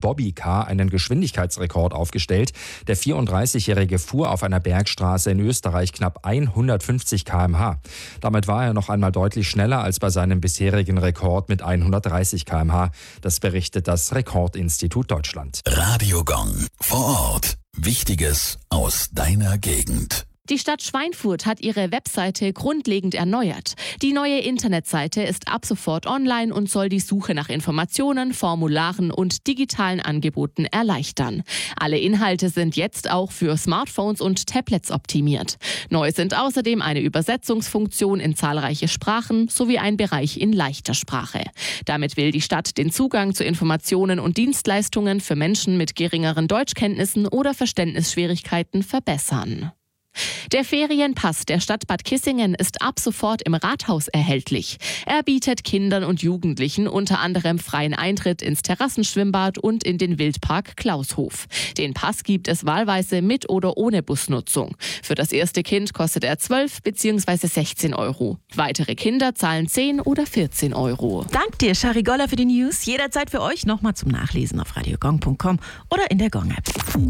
Bobbycar einen Geschwindigkeitsrekord aufgestellt. Der 34-Jährige fuhr auf einer Bergstraße in Österreich knapp 150 km/h. Damit war er noch einmal deutlich schneller als bei seinem bisherigen Rekord mit 130 km/h. Das berichtet das Rekordinstitut Deutschland. Radio Gong. Vor Ort. Wichtiges aus deiner Gegend. Die Stadt Schweinfurt hat ihre Webseite grundlegend erneuert. Die neue Internetseite ist ab sofort online und soll die Suche nach Informationen, Formularen und digitalen Angeboten erleichtern. Alle Inhalte sind jetzt auch für Smartphones und Tablets optimiert. Neu sind außerdem eine Übersetzungsfunktion in zahlreiche Sprachen sowie ein Bereich in leichter Sprache. Damit will die Stadt den Zugang zu Informationen und Dienstleistungen für Menschen mit geringeren Deutschkenntnissen oder Verständnisschwierigkeiten verbessern. Der Ferienpass der Stadt Bad Kissingen ist ab sofort im Rathaus erhältlich. Er bietet Kindern und Jugendlichen unter anderem freien Eintritt ins Terrassenschwimmbad und in den Wildpark Klaushof. Den Pass gibt es wahlweise mit oder ohne Busnutzung. Für das erste Kind kostet er 12 bzw. 16 €. Weitere Kinder zahlen 10 oder 14 €. Dank dir, Shari Goller, für die News. Jederzeit für euch nochmal zum Nachlesen auf radiogong.com oder in der Gong-App.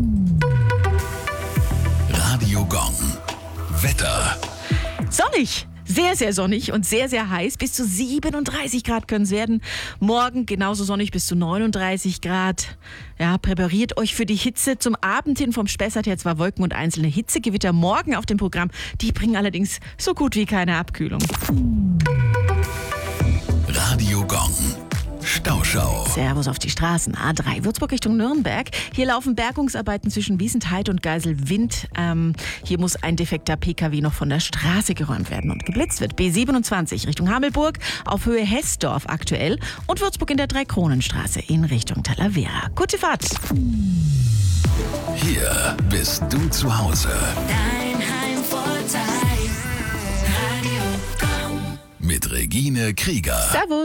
Radio Gong. Wetter. Sonnig. Sehr, sehr sonnig und sehr, sehr heiß. Bis zu 37 Grad können es werden. Morgen genauso sonnig bis zu 39 Grad. Ja, präpariert euch für die Hitze. Zum Abend hin vom Spessart her zwar Wolken und einzelne Hitzegewitter morgen auf dem Programm. Die bringen allerdings so gut wie keine Abkühlung. Radio Gong. Stauschau. Servus auf die Straßen. A3 Würzburg Richtung Nürnberg. Hier laufen Bergungsarbeiten zwischen Wiesentheid und Geiselwind. Hier muss ein defekter PKW noch von der Straße geräumt werden und geblitzt wird. B27 Richtung Hamelburg auf Höhe Hessdorf aktuell und Würzburg in der Dreikronenstraße in Richtung Talavera. Gute Fahrt. Hier bist du zu Hause. Dein Heimvorteil. Radio Gong. Mit Regine Krieger. Servus.